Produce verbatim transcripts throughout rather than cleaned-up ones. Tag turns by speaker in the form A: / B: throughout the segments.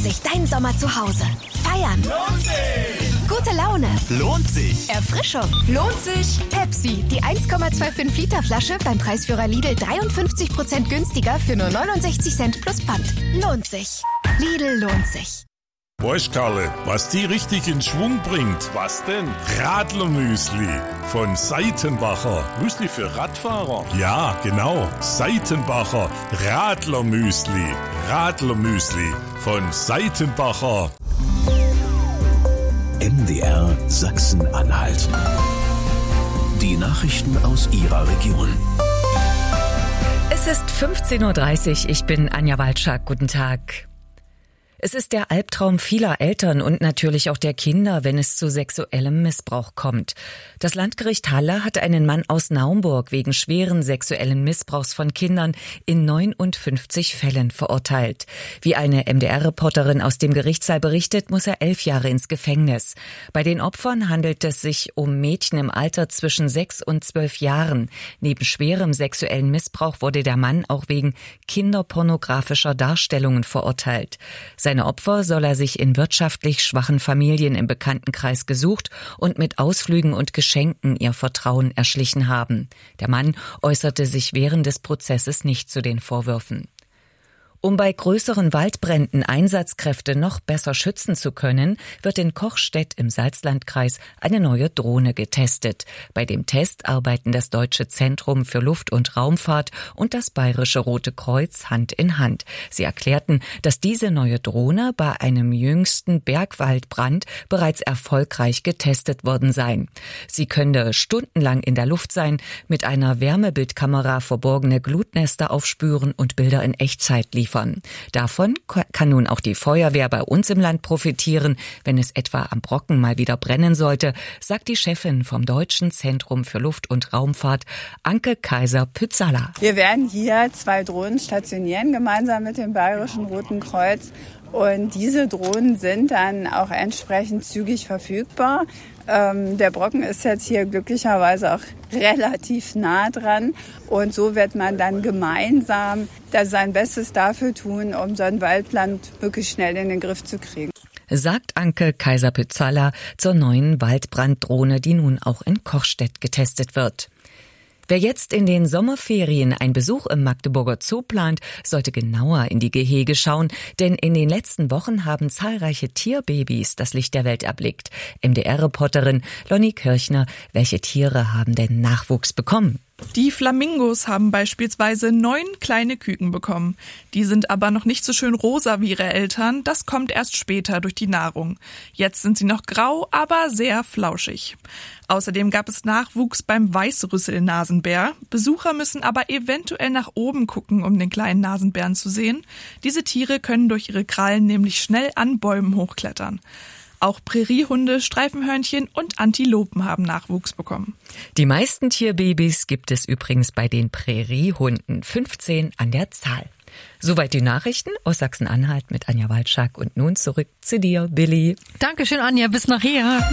A: sich dein Sommer zu Hause. Feiern.
B: Lohnt sich.
A: Gute Laune.
B: Lohnt sich.
A: Erfrischung. Lohnt sich. Pepsi, die eins Komma fünfundzwanzig Liter Flasche beim Preisführer Lidl dreiundfünfzig Prozent günstiger für nur neunundsechzig Cent plus Pfand. Lohnt sich. Lidl lohnt sich.
C: Weißt Karle, was die richtig in Schwung bringt?
D: Was denn?
C: Radlermüsli von Seitenbacher.
D: Müsli für Radfahrer?
C: Ja, genau. Seitenbacher Radlermüsli. Radlermüsli von Seitenbacher.
E: M D R Sachsen-Anhalt. Die Nachrichten aus Ihrer Region.
F: Es ist fünfzehn Uhr dreißig. Ich bin Anja Walczak. Guten Tag. Es ist der Albtraum vieler Eltern und natürlich auch der Kinder, wenn es zu sexuellem Missbrauch kommt. Das Landgericht Halle hat einen Mann aus Naumburg wegen schweren sexuellen Missbrauchs von Kindern in neunundfünfzig Fällen verurteilt. Wie eine M D R-Reporterin aus dem Gerichtssaal berichtet, muss er elf Jahre ins Gefängnis. Bei den Opfern handelt es sich um Mädchen im Alter zwischen sechs und zwölf Jahren. Neben schwerem sexuellen Missbrauch wurde der Mann auch wegen kinderpornografischer Darstellungen verurteilt. Seine Opfer soll er sich in wirtschaftlich schwachen Familien im Bekanntenkreis gesucht und mit Ausflügen und Geschenken ihr Vertrauen erschlichen haben. Der Mann äußerte sich während des Prozesses nicht zu den Vorwürfen. Um bei größeren Waldbränden Einsatzkräfte noch besser schützen zu können, wird in Kochstedt im Salzlandkreis eine neue Drohne getestet. Bei dem Test arbeiten das Deutsche Zentrum für Luft- und Raumfahrt und das Bayerische Rote Kreuz Hand in Hand. Sie erklärten, dass diese neue Drohne bei einem jüngsten Bergwaldbrand bereits erfolgreich getestet worden sei. Sie könne stundenlang in der Luft sein, mit einer Wärmebildkamera verborgene Glutnester aufspüren und Bilder in Echtzeit liefern. Davon kann nun auch die Feuerwehr bei uns im Land profitieren, wenn es etwa am Brocken mal wieder brennen sollte, sagt die Chefin vom Deutschen Zentrum für Luft- und Raumfahrt, Anke Kaiser-Pützala.
G: Wir werden hier zwei Drohnen stationieren, gemeinsam mit dem Bayerischen Roten Kreuz. Und diese Drohnen sind dann auch entsprechend zügig verfügbar. Ähm, der Brocken ist jetzt hier glücklicherweise auch relativ nah dran. Und so wird man dann gemeinsam das sein Bestes dafür tun, um so einen Waldbrand möglichst schnell in den Griff zu kriegen.
F: Sagt Anke Kaiser-Pützala zur neuen Waldbranddrohne, die nun auch in Kochstedt getestet wird. Wer jetzt in den Sommerferien einen Besuch im Magdeburger Zoo plant, sollte genauer in die Gehege schauen, denn in den letzten Wochen haben zahlreiche Tierbabys das Licht der Welt erblickt. M D R-Reporterin Lonnie Kirchner, welche Tiere haben denn Nachwuchs bekommen?
H: Die Flamingos haben beispielsweise neun kleine Küken bekommen. Die sind aber noch nicht so schön rosa wie ihre Eltern. Das kommt erst später durch die Nahrung. Jetzt sind sie noch grau, aber sehr flauschig. Außerdem gab es Nachwuchs beim Weißrüssel-Nasenbär. Besucher müssen aber eventuell nach oben gucken, um den kleinen Nasenbären zu sehen. Diese Tiere können durch ihre Krallen nämlich schnell an Bäumen hochklettern. Auch Präriehunde, Streifenhörnchen und Antilopen haben Nachwuchs bekommen.
F: Die meisten Tierbabys gibt es übrigens bei den Präriehunden, fünfzehn an der Zahl. Soweit die Nachrichten aus Sachsen-Anhalt mit Anja Walczak. Und nun zurück zu dir, Billy.
I: Dankeschön, Anja. Bis nachher.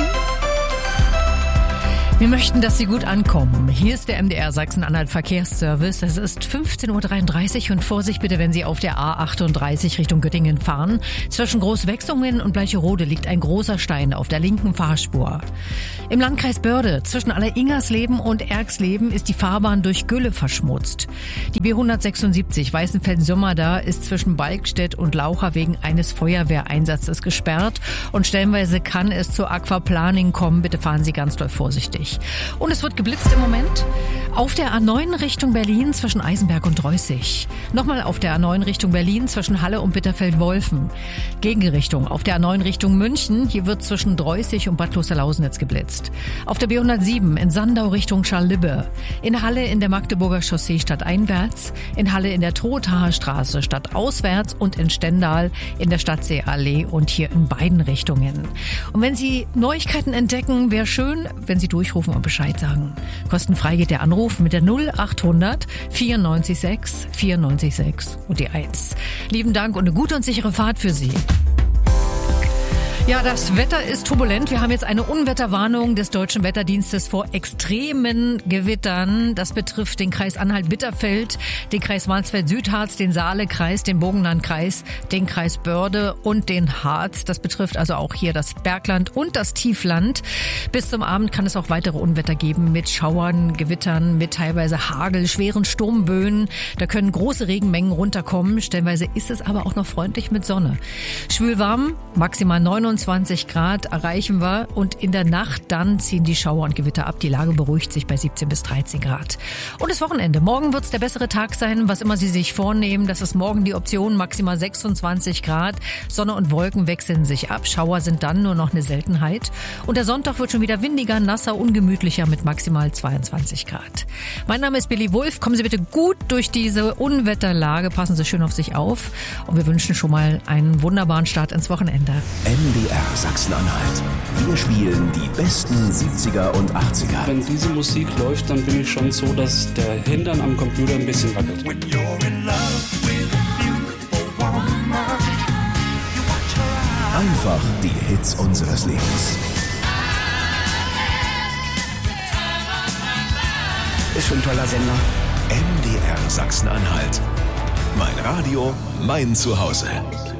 I: Wir möchten, dass Sie gut ankommen. Hier ist der M D R Sachsen-Anhalt Verkehrsservice. Es ist fünfzehn Uhr dreiunddreißig und Vorsicht bitte, wenn Sie auf der A achtunddreißig Richtung Göttingen fahren. Zwischen Großwechsungen und Bleicherode liegt ein großer Stein auf der linken Fahrspur. Im Landkreis Börde zwischen Alleringersleben und Erxleben ist die Fahrbahn durch Gülle verschmutzt. Die B hundertsechsundsiebzig Weißenfeld-Sömmerda ist zwischen Balkstedt und Laucha wegen eines Feuerwehreinsatzes gesperrt und stellenweise kann es zu Aquaplaning kommen. Bitte fahren Sie ganz doll vorsichtig. Und es wird geblitzt im Moment auf der A neun Richtung Berlin zwischen Eisenberg und Dreußig. Nochmal auf der A neun Richtung Berlin zwischen Halle und Bitterfeld-Wolfen. Gegenrichtung auf der A neun Richtung München. Hier wird zwischen Dreußig und Bad Klosterlausnitz geblitzt. Auf der B hundertsieben in Sandau Richtung Scharlibbe. In Halle in der Magdeburger Chaussee stadteinwärts. In Halle in der Trothaer Straße stadtauswärts und in Stendal in der Stadtseeallee und hier in beiden Richtungen. Und wenn Sie Neuigkeiten entdecken, wäre schön, wenn Sie durchrufen und Bescheid sagen. Kostenfrei geht der Anruf mit der null achthundert vierundneunzig sechs vierundneunzig sechs und die eins. Lieben Dank und eine gute und sichere Fahrt für Sie. Ja, das Wetter ist turbulent. Wir haben jetzt eine Unwetterwarnung des Deutschen Wetterdienstes vor extremen Gewittern. Das betrifft den Kreis Anhalt-Bitterfeld, den Kreis Mansfeld-Südharz, den Saale-Kreis, den Burgenlandkreis, den Kreis Börde und den Harz. Das betrifft also auch hier das Bergland und das Tiefland. Bis zum Abend kann es auch weitere Unwetter geben mit Schauern, Gewittern, mit teilweise Hagel, schweren Sturmböen. Da können große Regenmengen runterkommen. Stellenweise ist es aber auch noch freundlich mit Sonne. Schwül warm, maximal neunundzwanzig Grad erreichen wir und in der Nacht dann ziehen die Schauer und Gewitter ab. Die Lage beruhigt sich bei siebzehn bis dreizehn Grad. Und das Wochenende. Morgen wird es der bessere Tag sein, was immer Sie sich vornehmen. Das ist morgen die Option, maximal sechsundzwanzig Grad. Sonne und Wolken wechseln sich ab. Schauer sind dann nur noch eine Seltenheit. Und der Sonntag wird schon wieder windiger, nasser, ungemütlicher mit maximal zweiundzwanzig Grad. Mein Name ist Billy Wulff. Kommen Sie bitte gut durch diese Unwetterlage. Passen Sie schön auf sich auf. Und wir wünschen schon mal einen wunderbaren Start ins Wochenende.
E: M D R Sachsen-Anhalt. Wir spielen die besten siebziger und achtziger.
D: Wenn diese Musik läuft, dann bin ich schon so, dass der Hintern am Computer ein bisschen wackelt.
E: Einfach die Hits unseres Lebens.
B: Ist schon ein toller Sender.
E: M D R Sachsen-Anhalt. Mein Radio, mein Zuhause.